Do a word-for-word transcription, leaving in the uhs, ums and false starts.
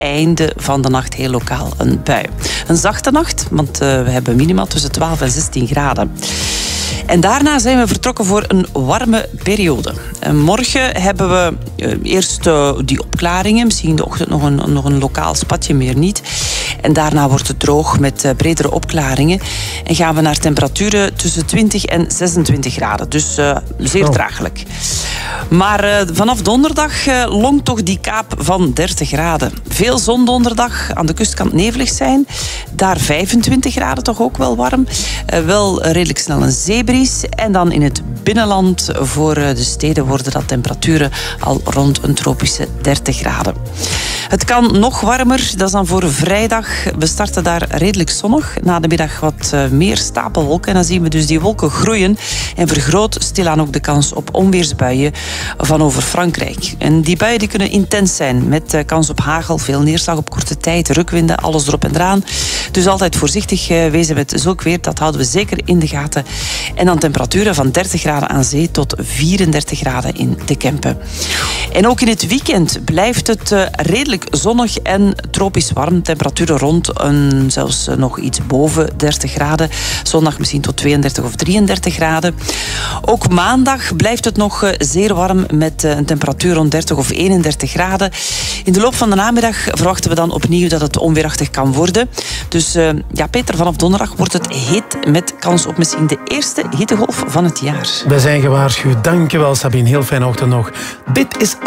einde van de nacht heel lokaal een bui. Een zachte nacht, want uh, we hebben minimaal tussen twaalf en zestien graden. En daarna zijn we vertrokken voor een warme periode. En morgen hebben we uh, eerst uh, die opklaringen. Misschien in de ochtend nog een, nog een lokaal spatje, meer niet. En daarna wordt het droog met uh, bredere opklaringen. En gaan we naar temperaturen tussen twintig en zesentwintig graden. Dus uh, zeer oh. draaglijk. Maar uh, vanaf donderdag uh, longt toch die kaap van dertig graden. Veel zon donderdag, aan de kustkant nevelig zijn. Daar vijfentwintig graden, toch ook wel warm. Uh, wel redelijk snel een zeebries. En dan in het binnenland voor uh, de steden worden dat temperaturen al rond een tropische dertig graden. Het kan nog warmer, dat is dan voor vrijdag. We starten daar redelijk zonnig. Na de middag wat uh, meer stapelwolken. En dan zien we dus die wolken groeien en vergroot stilaan ook de kans op onweersbuien van over Frankrijk. En die buien die kunnen intens zijn, met uh, kans op hagel, veel neerslag op korte tijd, rukwinden, alles erop en eraan. Dus altijd voorzichtig uh, wezen met zulk weer, dat houden we zeker in de gaten. En dan temperaturen van dertig graden aan zee tot vierendertig graden in de Kempen. En ook in het weekend blijft het uh, redelijk zonnig en tropisch warm. Temperaturen rond een, zelfs uh, nog iets boven dertig graden. Zondag misschien tot tweeëndertig of drieëndertig graden. Ook maandag blijft het nog uh, zeer warm met uh, een temperatuur rond dertig of eenendertig graden. In de loop van de namiddag verwachten we dan opnieuw dat het onweerachtig kan worden. Dus uh, ja, Peter, vanaf donderdag wordt het heet met kans op misschien de eerste hittegolf van het jaar. Wij zijn gewaarschuwd. Dankjewel, Sabine. Heel fijne ochtend nog. Dit is